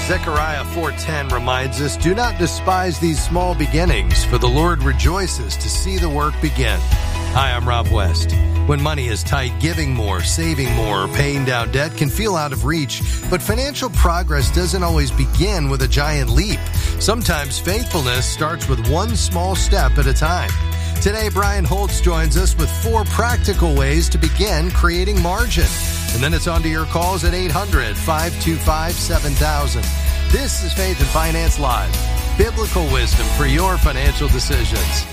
Zechariah 4:10 reminds us, "Do not despise these small beginnings, for the Lord rejoices to see the work begin." Hi, I'm Rob West. When money is tight, giving more, saving more, or paying down debt can feel out of reach, but financial progress doesn't always begin with a giant leap. Sometimes faithfulness starts with one small step at a time. Today, Brian Holtz joins us with 4 practical ways to begin creating margin. And then it's on to your calls at 800-525-7000. This is Faith and Finance Live, biblical wisdom for your financial decisions.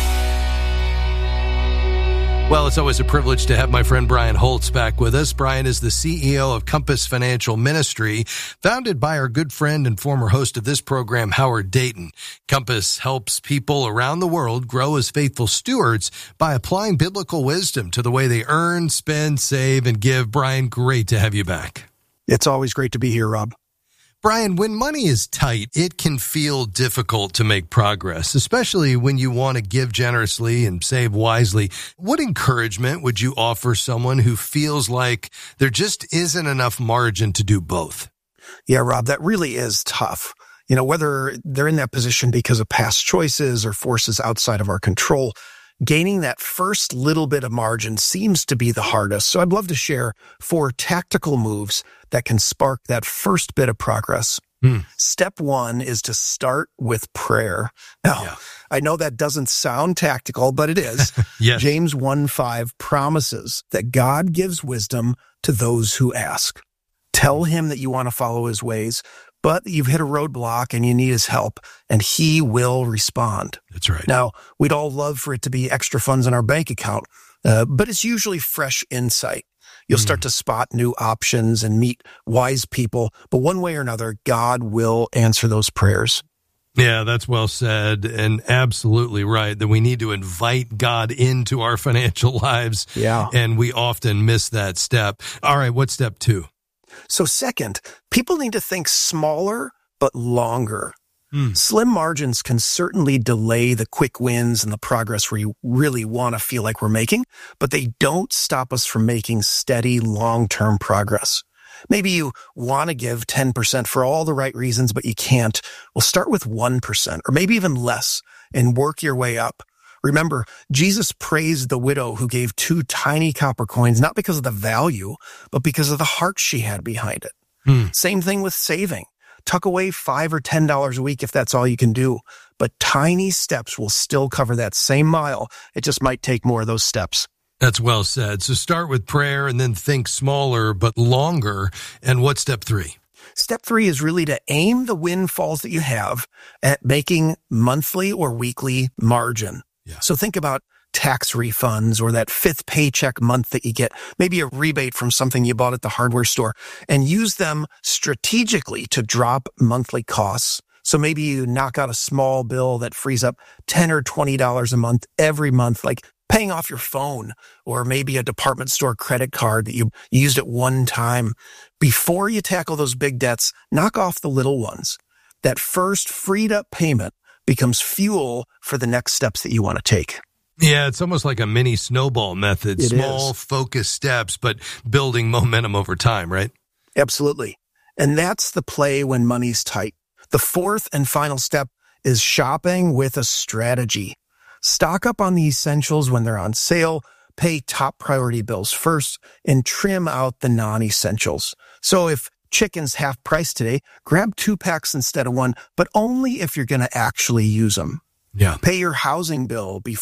Well, it's always a privilege to have my friend Brian Holtz back with us. Brian is the CEO of Compass Financial Ministry, founded by our good friend and former host of this program, Howard Dayton. Compass helps people around the world grow as faithful stewards by applying biblical wisdom to the way they earn, spend, save, and give. Brian, great to have you back. It's always great to be here, Rob. Brian, when money is tight, it can feel difficult to make progress, especially when you want to give generously and save wisely. What encouragement would you offer someone who feels like there just isn't enough margin to do both? Yeah, Rob, that really is tough. Whether they're in that position because of past choices or forces outside of our control, gaining that first little bit of margin seems to be the hardest. So I'd love to share 4 tactical moves that can spark that first bit of progress. Step 1 is to start with prayer. Now, I know that doesn't sound tactical, but it is. Yes. James 1:5 promises that God gives wisdom to those who ask. Tell him that you want to follow his ways, but you've hit a roadblock and you need his help, and he will respond. That's right. Now, we'd all love for it to be extra funds in our bank account, but it's usually fresh insight. You'll start to spot new options and meet wise people, but one way or another, God will answer those prayers. Yeah, that's well said, and absolutely right that we need to invite God into our financial lives. Yeah. And we often miss that step. All right, what's step 2? So second, people need to think smaller but longer. Slim margins can certainly delay the quick wins and the progress we really want to feel like we're making, but they don't stop us from making steady, long-term progress. Maybe you want to give 10% for all the right reasons, but you can't. Well, start with 1% or maybe even less and work your way up. Remember, Jesus praised the widow who gave 2 tiny copper coins, not because of the value, but because of the heart she had behind it. Same thing with saving. Tuck away $5 or $10 a week if that's all you can do. But tiny steps will still cover that same mile. It just might take more of those steps. That's well said. So start with prayer and then think smaller but longer. And what's step 3? Step 3 is really to aim the windfalls that you have at making monthly or weekly margin. Yeah. So think about tax refunds or that 5th paycheck month that you get, maybe a rebate from something you bought at the hardware store, and use them strategically to drop monthly costs. So maybe you knock out a small bill that frees up $10 or $20 a month every month, like paying off your phone or maybe a department store credit card that you used at one time. Before you tackle those big debts, knock off the little ones. That first freed up payment becomes fuel for the next steps that you want to take. Yeah, it's almost like a mini snowball method. Small, focused steps, but building momentum over time, right? Absolutely. And that's the play when money's tight. The 4th and final step is shopping with a strategy. Stock up on the essentials when they're on sale, pay top priority bills first, and trim out the non-essentials. So if chicken's half price today, grab 2 packs instead of 1, but only if you're going to actually use them. Yeah. Pay your housing bill before